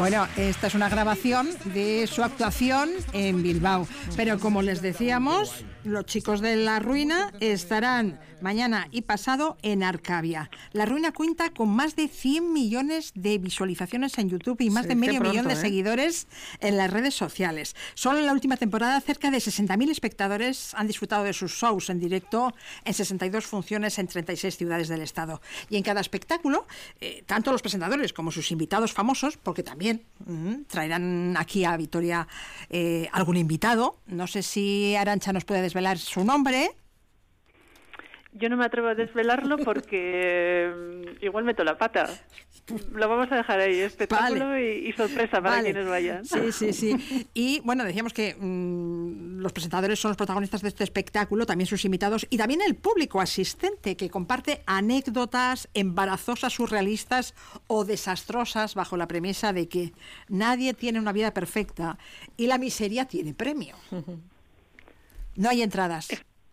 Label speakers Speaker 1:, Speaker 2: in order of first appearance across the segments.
Speaker 1: Bueno, esta es una grabación de su actuación en Bilbao, pero como les decíamos, los chicos de La Ruina estarán mañana y pasado en Arcavia. La Ruina cuenta con más de 100 millones de visualizaciones en YouTube y más de medio millón de seguidores en las redes sociales. Solo en la última temporada cerca de 60.000 espectadores han disfrutado de sus shows en directo en 62 funciones en 36 ciudades del estado. Y en cada espectáculo, tanto los presentadores como sus invitados famosos, porque también traerán aquí a Vitoria algún invitado. No sé si Arantxa nos puede desvelar su nombre.
Speaker 2: Yo no me atrevo a desvelarlo porque igual meto la pata. Lo vamos a dejar ahí, espectáculo y sorpresa para quienes vayan.
Speaker 1: Sí. Y bueno, decíamos que los presentadores son los protagonistas de este espectáculo, también sus invitados y también el público asistente que comparte anécdotas embarazosas, surrealistas o desastrosas bajo la premisa de que nadie tiene una vida perfecta y la miseria tiene premio. No hay entradas.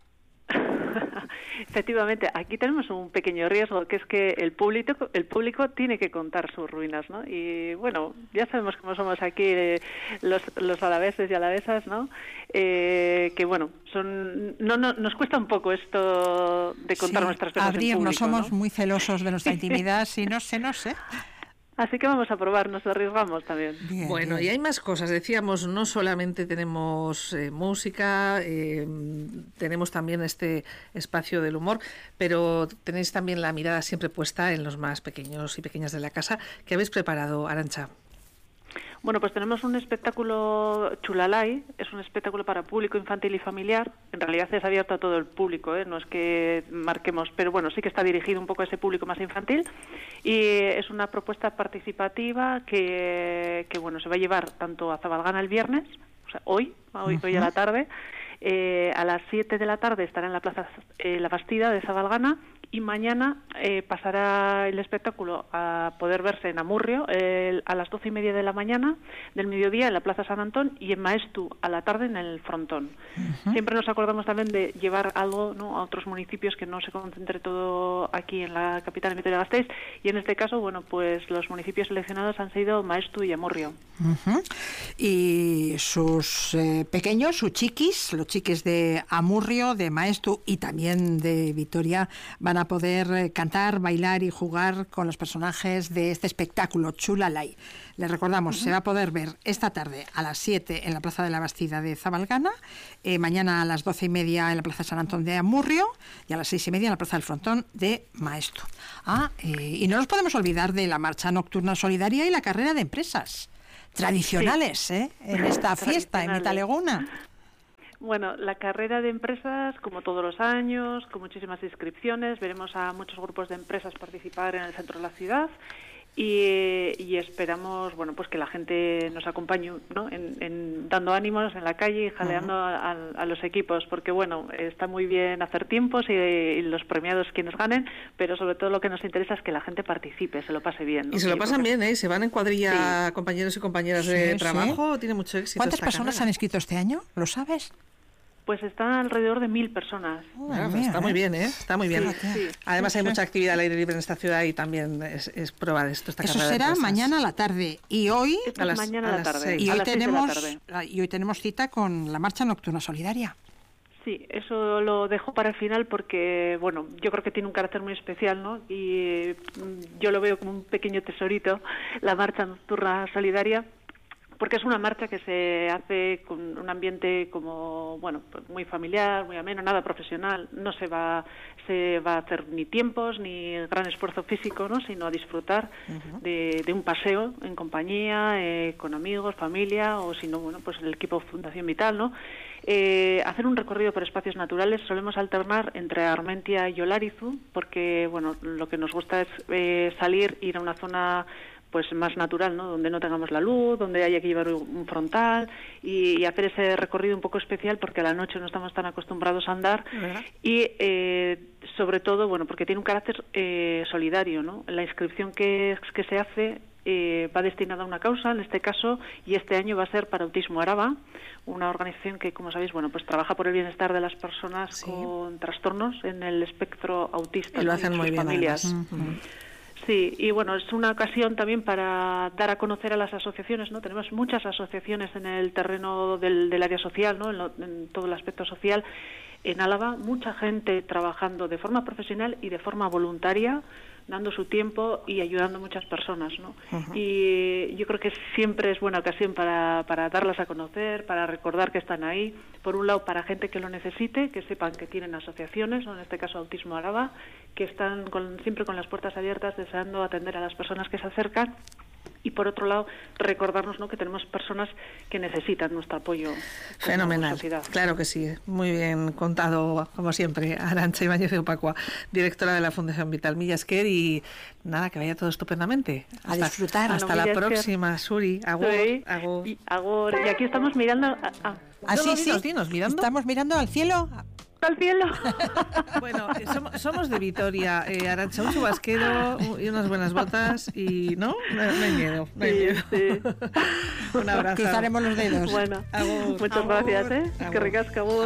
Speaker 2: Efectivamente, aquí tenemos un pequeño riesgo, que es que el público tiene que contar sus ruinas, ¿no? Y bueno, ya sabemos cómo somos aquí los alaveses y alavesas, ¿no? Que bueno, nos cuesta un poco esto de contar nuestras cosas
Speaker 1: abrirnos,
Speaker 2: en público,
Speaker 1: somos
Speaker 2: ¿no?
Speaker 1: muy celosos de nuestra intimidad, si no sé.
Speaker 2: Así que vamos a probar, nos arriesgamos también.
Speaker 3: Bien. Y hay más cosas. Decíamos, no solamente tenemos música, tenemos también este espacio del humor, pero tenéis también la mirada siempre puesta en los más pequeños y pequeñas de la casa. ¿Qué habéis preparado, Arantxa?
Speaker 2: Bueno, pues tenemos un espectáculo Chulalai, es un espectáculo para público infantil y familiar. En realidad es abierto a todo el público, no es que marquemos, pero bueno, sí que está dirigido un poco a ese público más infantil. Y es una propuesta participativa que bueno, se va a llevar tanto a Zabalgana el viernes, o sea, hoy a la tarde. A las 7 de la tarde estará en la Plaza La Bastida de Zabalgana y mañana pasará el espectáculo a poder verse en Amurrio a las 12:30 de la mañana del mediodía en la Plaza San Antón y en Maestu a la tarde en el Frontón. Siempre nos acordamos también de llevar algo, ¿no?, a otros municipios, que no se concentre todo aquí en la capital, en Vitoria-Gasteiz, y en este caso, bueno, pues los municipios seleccionados han sido Maestu y Amurrio.
Speaker 1: Y sus pequeños, sus chiquis, los chiquis de Amurrio, de Maestu y también de Vitoria van a poder cantar, bailar y jugar con los personajes de este espectáculo Chulalai. Les recordamos, se va a poder ver esta tarde a las 7 en la Plaza de la Bastida de Zabalgana, mañana a las 12:30 en la Plaza San Antón de Amurrio y a las 6:30 en la Plaza del Frontón de Maestu. Y no nos podemos olvidar de la marcha nocturna solidaria y la carrera de empresas tradicionales, en esta fiesta en Mitaleguna.
Speaker 2: Bueno, la carrera de empresas, como todos los años, con muchísimas inscripciones, veremos a muchos grupos de empresas participar en el centro de la ciudad y esperamos, bueno, pues que la gente nos acompañe, ¿no?, en dando ánimos en la calle y jaleando a los equipos, porque bueno, está muy bien hacer tiempos y los premiados quienes ganen, pero sobre todo lo que nos interesa es que la gente participe, se lo pase bien, ¿no?
Speaker 3: Y se lo pasan bien, se van en cuadrilla compañeros y compañeras de trabajo, tiene mucho éxito.
Speaker 1: ¿Cuántas personas se han inscrito este año? ¿Lo sabes?
Speaker 2: Pues están alrededor de 1.000 personas.
Speaker 3: Está muy bien, está muy bien.
Speaker 2: Sí.
Speaker 3: Además hay mucha actividad al aire libre en esta ciudad y también es prueba de esto.
Speaker 1: Eso será mañana a la tarde y hoy
Speaker 2: mañana a la tarde.
Speaker 1: Y hoy tenemos cita con la marcha nocturna solidaria.
Speaker 2: Sí, eso lo dejo para el final porque, bueno, yo creo que tiene un carácter muy especial, ¿no? Y yo lo veo como un pequeño tesorito, la marcha nocturna solidaria, porque es una marcha que se hace con un ambiente como, bueno, pues muy familiar, muy ameno, nada profesional. No se va a hacer ni tiempos ni gran esfuerzo físico, ¿no?, sino a disfrutar de un paseo en compañía, con amigos, familia, o si no, bueno, pues el equipo Fundación Vital, ¿no? Hacer un recorrido por espacios naturales. Solemos alternar entre Armentia y Olarizu, porque, bueno, lo que nos gusta es salir, ir a una zona pues más natural, ¿no?, donde no tengamos la luz, donde haya que llevar un frontal y hacer ese recorrido un poco especial porque a la noche no estamos tan acostumbrados a andar. Y sobre todo, bueno, porque tiene un carácter solidario, ¿no? La inscripción que se hace va destinada a una causa, en este caso, y este año va a ser para Autismo Araba, una organización que, como sabéis, bueno, pues trabaja por el bienestar de las personas con trastornos en el espectro autista,
Speaker 3: y lo hacen muy bien,
Speaker 2: familias. Sí, y bueno, es una ocasión también para dar a conocer a las asociaciones, ¿no? Tenemos muchas asociaciones en el terreno del área social, ¿no? En todo el aspecto social. En Álava, mucha gente trabajando de forma profesional y de forma voluntaria, dando su tiempo y ayudando a muchas personas, ¿no? Uh-huh. Y yo creo que siempre es buena ocasión para darlas a conocer, para recordar que están ahí. Por un lado, para gente que lo necesite, que sepan que tienen asociaciones, ¿no? En este caso Autismo Álava, que están siempre con las puertas abiertas, deseando atender a las personas que se acercan. Y por otro lado, recordarnos, ¿no?, que tenemos personas que necesitan nuestro apoyo.
Speaker 3: Fenomenal, claro que sí. Muy bien contado, como siempre, Arantxa Ibáñez de Opacua, directora de la Fundación Vital Mila esker, y nada, que vaya todo estupendamente.
Speaker 1: A disfrutar.
Speaker 3: Hasta la próxima, Suri. Agur,
Speaker 2: sí. Agur. Y aquí estamos mirando...
Speaker 1: Sí. Estamos mirando al cielo.
Speaker 2: Al cielo.
Speaker 3: Bueno, somos de Vitoria, Arantxa, un chubasquero y unas buenas botas y no hay miedo.
Speaker 2: Sí.
Speaker 3: Un abrazo.
Speaker 1: Cruzaremos los dedos.
Speaker 2: Bueno, muchas gracias, que ricasca.